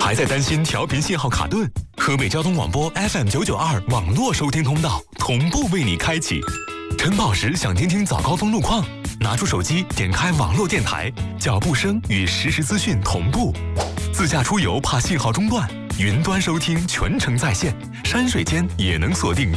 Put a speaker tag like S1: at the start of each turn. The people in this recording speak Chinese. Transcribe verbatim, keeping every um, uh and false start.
S1: 还在担心调频信号卡顿？河北交通广播 F M 九九二网络收听通道同步为你开启。晨跑时想听听早高峰路况？拿出手机，点开网络电台，脚步声与实时资讯同步。自驾出游怕信号中断，云端收听全程在线，山水间也能锁定